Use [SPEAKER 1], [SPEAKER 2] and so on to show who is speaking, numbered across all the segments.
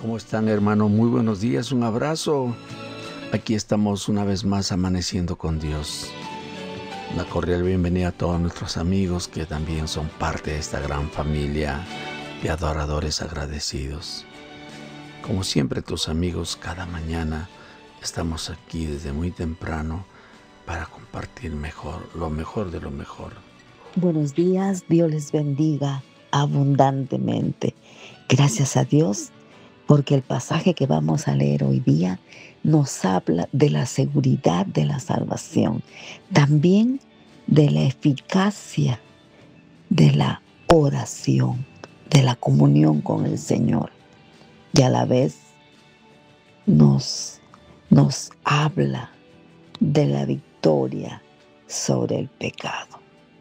[SPEAKER 1] ¿Cómo están, hermano? Muy buenos días, un abrazo. Aquí estamos una vez más amaneciendo con Dios. Una cordial bienvenida a todos nuestros amigos que también son parte de esta gran familia de adoradores agradecidos. Como siempre, tus amigos, cada mañana estamos aquí desde muy temprano para compartir lo mejor de lo mejor.
[SPEAKER 2] Buenos días, Dios les bendiga abundantemente. Gracias a Dios, porque el pasaje que vamos a leer hoy día nos habla de la seguridad de la salvación, también de la eficacia de la oración, de la comunión con el Señor. Y a la vez nos habla de la victoria sobre el pecado.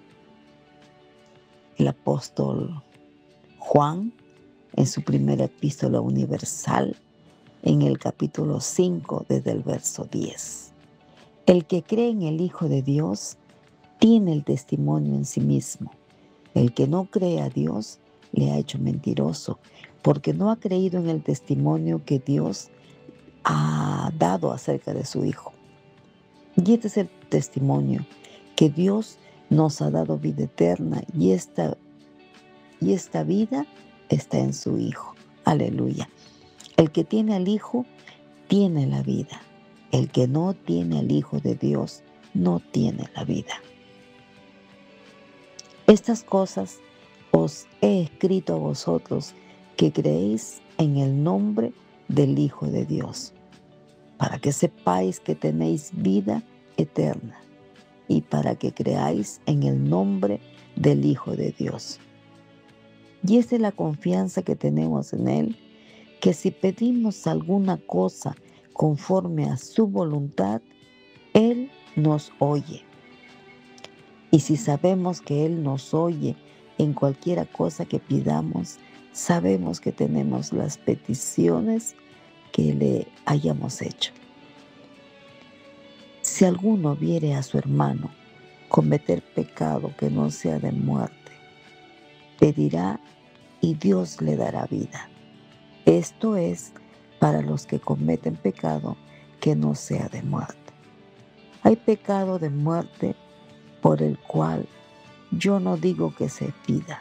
[SPEAKER 2] El apóstol Juan, en su primera epístola universal, en el capítulo 5, desde el verso 10. El que cree en el Hijo de Dios tiene el testimonio en sí mismo. El que no cree a Dios le ha hecho mentiroso, porque no ha creído en el testimonio que Dios ha dado acerca de su Hijo. Y este es el testimonio, que Dios nos ha dado vida eterna y esta vida está en su Hijo. Aleluya. El que tiene al Hijo tiene la vida. El que no tiene al Hijo de Dios no tiene la vida. Estas cosas os he escrito a vosotros que creéis en el nombre del Hijo de Dios, para que sepáis que tenéis vida eterna y para que creáis en el nombre del Hijo de Dios. Y esa es la confianza que tenemos en Él, que si pedimos alguna cosa conforme a su voluntad, Él nos oye. Y si sabemos que Él nos oye en cualquiera cosa que pidamos, sabemos que tenemos las peticiones que le hayamos hecho. Si alguno viere a su hermano cometer pecado que no sea de muerte, pedirá y Dios le dará vida. Esto es para los que cometen pecado que no sea de muerte. Hay pecado de muerte por el cual yo no digo que se pida.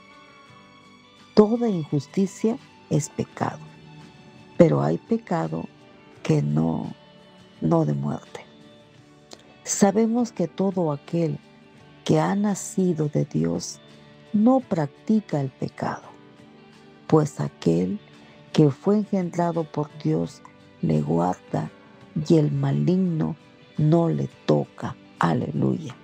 [SPEAKER 2] Toda injusticia es pecado, pero hay pecado que no de muerte. Sabemos que todo aquel que ha nacido de Dios no practica el pecado, pues aquel que fue engendrado por Dios le guarda y el maligno no le toca. Aleluya.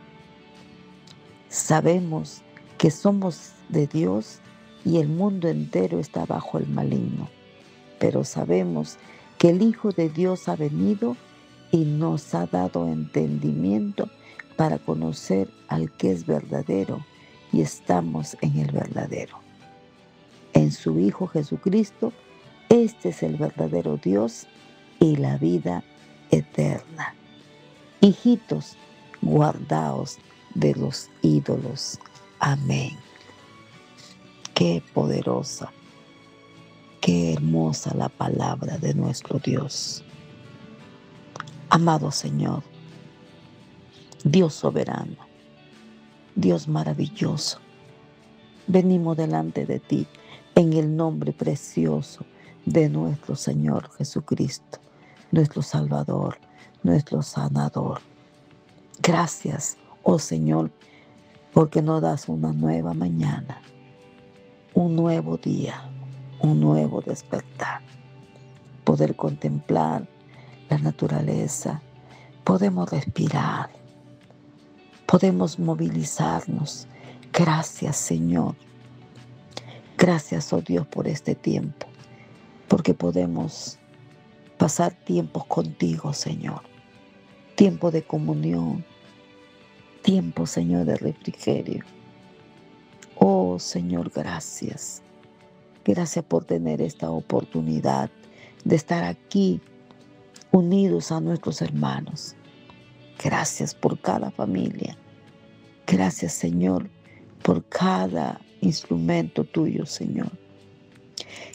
[SPEAKER 2] Sabemos que somos de Dios y el mundo entero está bajo el maligno, pero sabemos que el Hijo de Dios ha venido y nos ha dado entendimiento para conocer al que es verdadero, y estamos en el verdadero. En su Hijo Jesucristo, este es el verdadero Dios y la vida eterna. Hijitos, guardaos de los ídolos. Amén. Qué poderosa, qué hermosa la palabra de nuestro Dios. Amado Señor, Dios soberano, Dios maravilloso, venimos delante de ti en el nombre precioso de nuestro Señor Jesucristo, nuestro Salvador, nuestro sanador. Gracias, oh Señor, porque nos das una nueva mañana, un nuevo día, un nuevo despertar. Poder contemplar la naturaleza, podemos respirar, podemos movilizarnos. Gracias, Señor. Gracias, oh Dios, por este tiempo, porque podemos pasar tiempos contigo, Señor. Tiempo de comunión, tiempo, Señor, de refrigerio. Oh, Señor, gracias. Gracias por tener esta oportunidad de estar aquí unidos a nuestros hermanos. Gracias por cada familia. Gracias, Señor, por cada instrumento tuyo, Señor.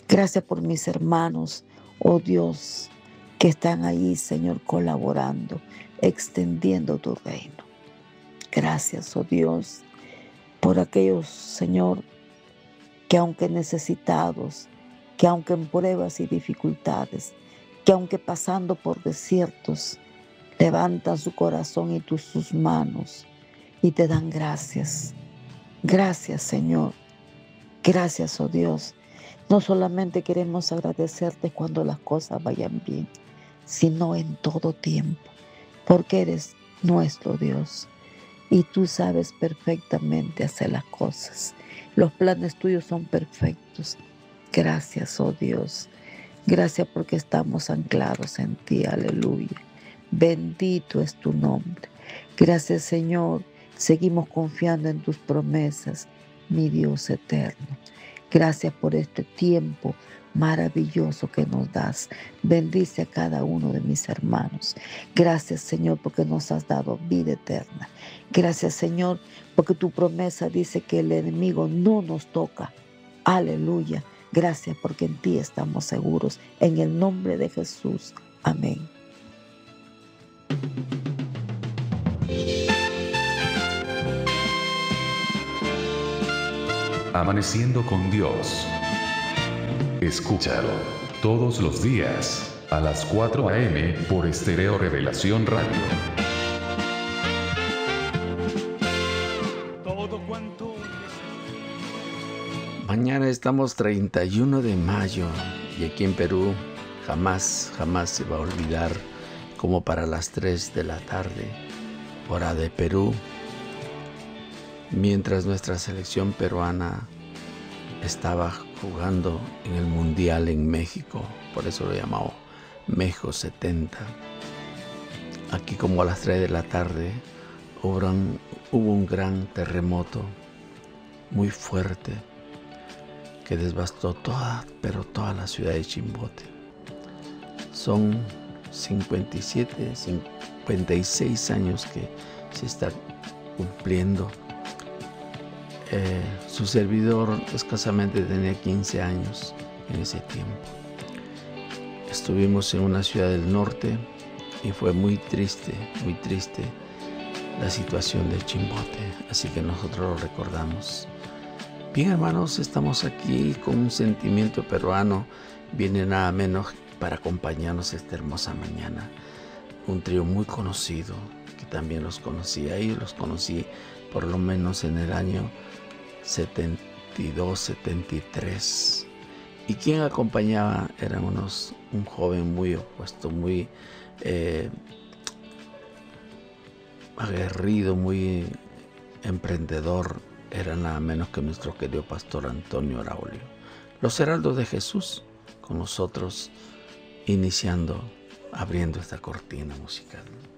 [SPEAKER 2] Gracias por mis hermanos, oh Dios, que están ahí, Señor, colaborando, extendiendo tu reino. Gracias, oh Dios, por aquellos, Señor, que aunque necesitados, que aunque en pruebas y dificultades, que aunque pasando por desiertos, levantan su corazón y sus manos y te dan gracias. Gracias, Señor. Gracias, oh Dios. No solamente queremos agradecerte cuando las cosas vayan bien, sino en todo tiempo, porque eres nuestro Dios y tú sabes perfectamente hacer las cosas. Los planes tuyos son perfectos. Gracias, oh Dios. Gracias porque estamos anclados en ti. Aleluya. Bendito es tu nombre. Gracias, Señor. Seguimos confiando en tus promesas, mi Dios eterno. Gracias por este tiempo maravilloso que nos das. Bendice a cada uno de mis hermanos. Gracias, Señor, porque nos has dado vida eterna. Gracias, Señor, porque tu promesa dice que el enemigo no nos toca. Aleluya. Gracias porque en ti estamos seguros. En el nombre de Jesús. Amén.
[SPEAKER 3] Amaneciendo con Dios. Escúchalo todos los días a las 4 a.m. por Estéreo Revelación Radio.
[SPEAKER 1] Mañana estamos 31 de mayo y aquí en Perú jamás se va a olvidar, como para las 3 de la tarde, hora de Perú, mientras nuestra selección peruana estaba jugando en el Mundial en México, por eso lo llamamos México 70. Aquí como a las 3 de la tarde hubo un gran terremoto muy fuerte que devastó toda la ciudad de Chimbote. Son 56 años que se está cumpliendo. Su servidor escasamente tenía 15 años en ese tiempo. Estuvimos en una ciudad del norte y fue muy triste la situación de Chimbote, así que nosotros lo recordamos. Bien, hermanos, estamos aquí con un sentimiento peruano. Viene nada menos para acompañarnos esta hermosa mañana. Un trío muy conocido, que también los conocí. Ahí los conocí por lo menos en el año 72, 73. Y quien acompañaba eran un joven muy opuesto, muy aguerrido, muy emprendedor. Era nada menos que nuestro querido pastor Antonio Araulio. Los Heraldos de Jesús, con nosotros, abriendo esta cortina musical.